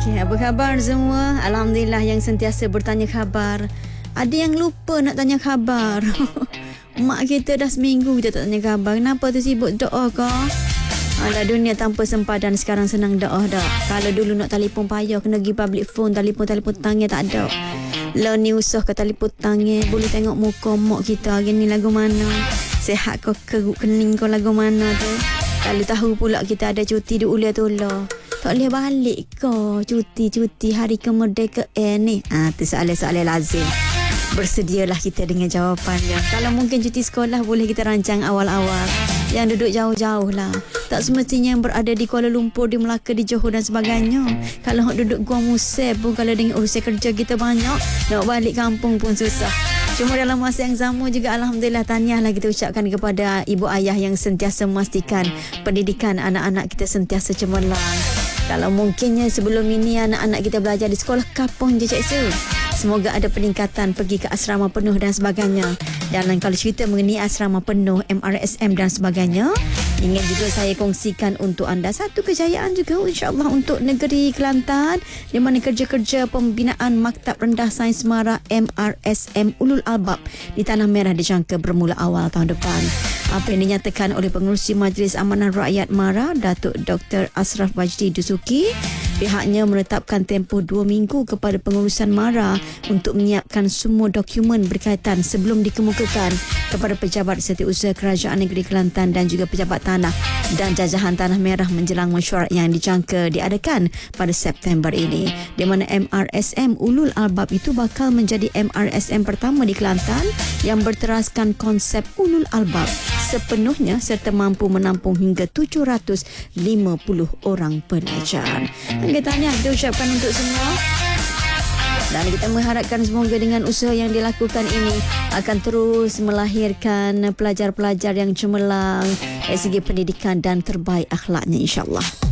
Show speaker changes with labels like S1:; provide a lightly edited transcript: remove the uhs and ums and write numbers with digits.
S1: Okey, apa khabar semua? Alhamdulillah yang sentiasa bertanya khabar. Ada yang lupa nak tanya khabar. Mak kita dah seminggu kita tak tanya khabar. Kenapa tu sibuk doa ke? Alah, dunia tanpa sempadan sekarang senang doa dah. Kalau dulu nak telefon payah, kena pergi public phone, telefon tangan tak ada. Lah ni usah ke telefon tangan, boleh tengok muka mak kita hari ni lagu mana. Sehat ke keruk kening ke lagu mana tu. Kalau tahu pula kita ada cuti di ulia tu lah. Tak boleh balik ke cuti hari kemerdekaan ni. Tu soalan-soalan lazim. Bersedialah kita dengan jawapannya. Kalau mungkin cuti sekolah boleh kita rancang awal-awal. Yang duduk jauh-jauh lah. Tak semestinya yang berada di Kuala Lumpur, di Melaka, di Johor dan sebagainya. Kalau duduk Gua Musab pun, kalau dengan urusan kerja kita banyak, nak balik kampung pun susah. Cuma dalam masa yang sama juga alhamdulillah tahniahlah kita ucapkan kepada ibu ayah yang sentiasa memastikan pendidikan anak-anak kita sentiasa cemerlang. Kalau mungkinnya sebelum ini anak-anak kita belajar di sekolah kapung je cikgu. Semoga ada peningkatan pergi ke asrama penuh dan sebagainya. Dan kalau cerita mengenai asrama penuh, MRSM dan sebagainya, ingin juga saya kongsikan untuk anda satu kejayaan juga insyaAllah untuk negeri Kelantan, di mana kerja-kerja pembinaan Maktab Rendah Sains Mara MRSM Ulul Albab di Tanah Merah dijangka bermula awal tahun depan. Apa yang dinyatakan oleh Pengerusi Majlis Amanah Rakyat Mara, Datuk Dr. Ashraf Wajdi Dusuki, pihaknya menetapkan tempoh 2 minggu kepada pengurusan Mara untuk menyiapkan semua dokumen berkaitan sebelum dikemukakan kepada pejabat setiausaha Kerajaan Negeri Kelantan dan juga pejabat tanah dan jajahan Tanah Merah menjelang mesyuarat yang dijangka diadakan pada September ini, di mana MRSM Ulul Albab itu bakal menjadi MRSM pertama di Kelantan yang berteraskan konsep Ulul Albab sepenuhnya serta mampu menampung hingga 750 orang pelajar. Kita tanya, kita ucapkan untuk semua. Dan kita mengharapkan semoga dengan usaha yang dilakukan ini akan terus melahirkan pelajar-pelajar yang cemerlang dari segi pendidikan dan terbaik akhlaknya insyaAllah.